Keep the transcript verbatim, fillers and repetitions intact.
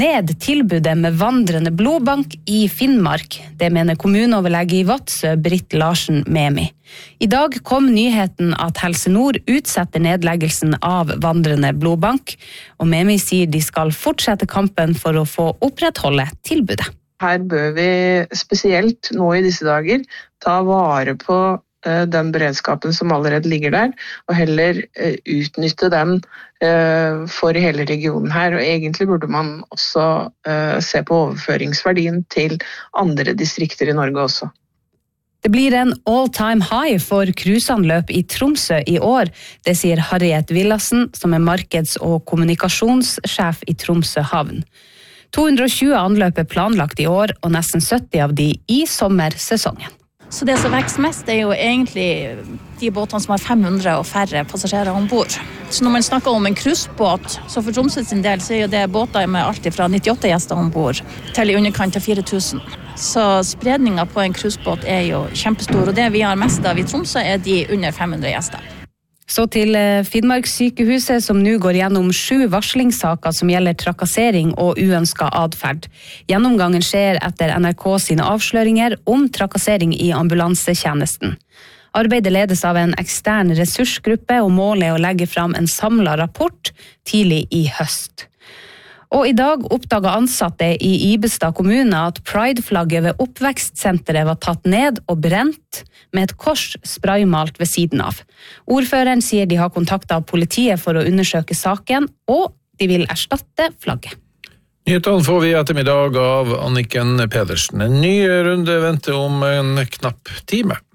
Ned tilbudet med vandrende blodbank i Finnmark. Det mener kommuneoverlege i Vadsø, Britt Larsen Memi. I dag kom nyheten at Helse Nord utsetter nedleggelsen av vandrende blodbank, og Memi sier de skal fortsette kampen for å få opprettholde tilbudet. Her bør vi spesielt nå i disse dager ta vare på den beredskapen som allerede ligger der, og heller utnytte den for hele regionen her. Og egentlig burde man også se på overføringsverdien til andre distrikter i Norge også. Det blir en all-time high for cruiseanløp i Tromsø i år. Det sier Harriet Villassen, som er markeds- og kommunikasjonssjef i Tromsø havn. to hundre og tjue anløp er planlagt i år, og nesten sytti av de i sommersesongen. Så det som vekster mest er jo egentlig de båtene som har fem hundre og færre passasjerer ombord. Så når man snakker om en cruisebåt, så for Tromsø sin del så er jo det båter med alt fra nittiåtte gjester ombord til i underkant av fire tusen. Så spredningen på en cruisebåt er jo kjempestor, og det vi har mest av i Tromsø er de under fem hundre gjester. Så til Finnmarkssykehuset, som nå går gjennom sju varslingssaker som gjelder trakassering og uønsket adferd. Gjennomgangen skjer etter N R K sine avsløringer om trakassering i ambulansetjenesten. Arbeidet ledes av en ekstern ressursgruppe, og målet er å legge fram en samlet rapport tidlig i høst. Og i dag oppdaget ansatte i Ibestad kommune at Pride-flagget ved oppvekstsenteret var tatt ned og brent med et kors spraymalt ved siden av. Ordføreren sier de har kontaktet politiet for å undersøke saken, og de vil erstatte flagget. Nyhetene får vi ettermiddag av Anniken Pedersen. En ny runde venter om en knapp time.